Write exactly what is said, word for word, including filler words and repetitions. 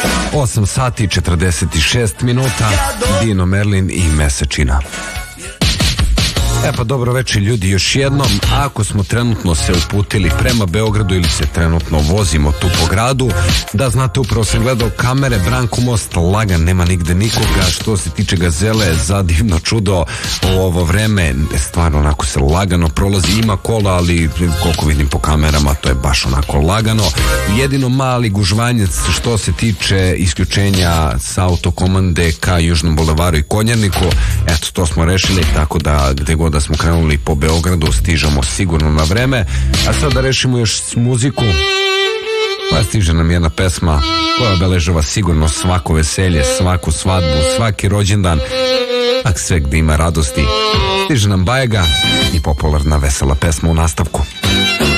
osam sati četrdeset šest minuta, Dino Merlin i Mesečina. E pa dobro večer ljudi još jednom. Ako smo trenutno se uputili prema Beogradu ili se trenutno vozimo tu po gradu, da znate, upravo sam gledao kamere, Branko most lagan, nema nigde nikoga. Što se tiče Gazele, za divno čudo u ovo vreme stvarno onako se lagano prolazi, ima kola, ali koliko vidim po kamerama to je baš onako lagano. Jedino mali gužvanjec što se tiče isključenja sa autokomande ka Južnom bulevaru i Konjarniku, eto to smo rešili, tako da gde god da smo krenuli po Beogradu stižemo sigurno na vreme. A sad da rešimo još muziku, pa stiže nam jedna pesma koja obeležava sigurno svako veselje, svaku svadbu, svaki rođendan, a sve gde ima radosti. Stiže nam Bajega i popularna vesela pesma u nastavku.